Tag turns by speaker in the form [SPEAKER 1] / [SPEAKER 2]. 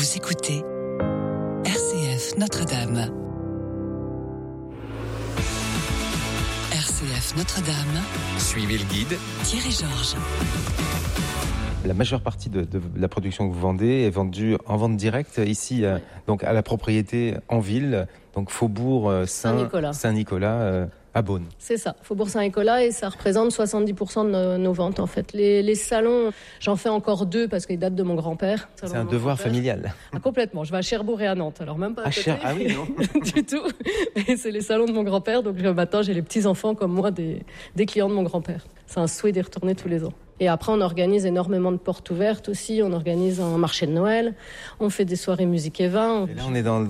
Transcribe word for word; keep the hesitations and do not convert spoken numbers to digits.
[SPEAKER 1] Vous écoutez R C F Notre-Dame. R C F Notre-Dame.
[SPEAKER 2] Suivez le guide.
[SPEAKER 1] Thierry Georges.
[SPEAKER 3] La majeure partie de, de la production que vous vendez est vendue en vente directe ici, euh, donc à la propriété en ville, donc Faubourg euh, Saint-
[SPEAKER 4] Saint-Nicolas,
[SPEAKER 3] Saint-Nicolas euh, à Beaune.
[SPEAKER 4] C'est ça, Faubourg Saint-Nicolas, et ça représente soixante-dix pour cent de nos, nos ventes en fait. Les, les salons, j'en fais encore deux parce qu'ils datent de mon grand-père.
[SPEAKER 3] C'est un devoir
[SPEAKER 4] grand-père.
[SPEAKER 3] familial.
[SPEAKER 4] Ah, complètement, je vais à Cherbourg et à Nantes, alors même pas à
[SPEAKER 3] Ah,
[SPEAKER 4] côté.
[SPEAKER 3] Cher... ah oui, non
[SPEAKER 4] Du tout, et c'est les salons de mon grand-père, donc maintenant j'ai les petits-enfants comme moi des, des clients de mon grand-père. C'est un souhait d'y retourner tous les ans. Et après, on organise énormément de portes ouvertes aussi. On organise un marché de Noël. On fait des soirées musique et vin.
[SPEAKER 3] Et là, on est dans